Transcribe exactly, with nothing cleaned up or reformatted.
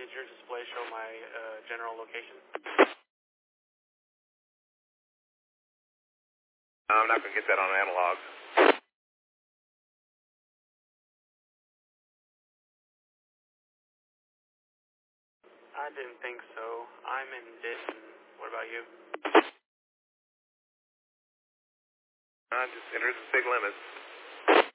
did your display show my uh, general location? I'm not going to get that on analog. I didn't think so. I'm in Denton. What about you? I just entered the city limits.